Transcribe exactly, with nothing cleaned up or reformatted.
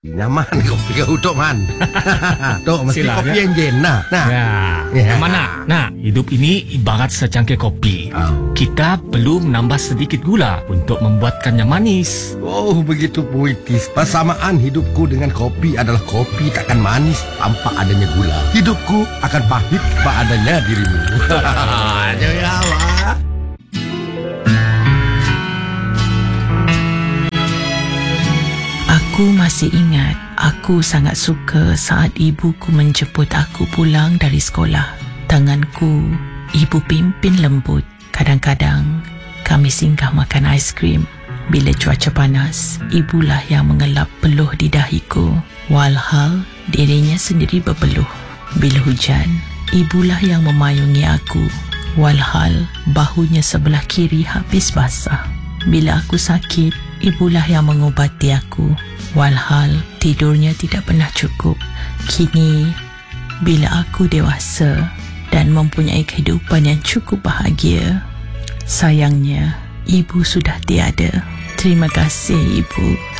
Nyaman kopi kau Tok Man. Tok mesti Silah, kopi ya. enjen nah. Nah. Ya, Ya. mana? Nah, hidup ini ibarat secangkir kopi. Oh. Kita perlu menambah sedikit gula untuk membuatkannya manis. Oh, begitu puitis. Persamaan hidupku dengan kopi adalah kopi takkan manis tanpa adanya gula. Hidupku akan pahit tanpa adanya dirimu. Ya, Wak. Aku masih ingat, aku sangat suka saat ibuku menjemput aku pulang dari sekolah. Tanganku, ibu pimpin lembut. Kadang-kadang, kami singgah makan aiskrim. Bila cuaca panas, ibulah yang mengelap peluh di dahiku. Walhal, dirinya sendiri berpeluh. Bila hujan, ibulah yang memayungi aku. Walhal, bahunya sebelah kiri habis basah. Bila aku sakit, ibulah yang mengubati aku. Walhal, tidurnya tidak pernah cukup. Kini, bila aku dewasa dan mempunyai kehidupan yang cukup bahagia, sayangnya, ibu sudah tiada. Terima kasih, Ibu.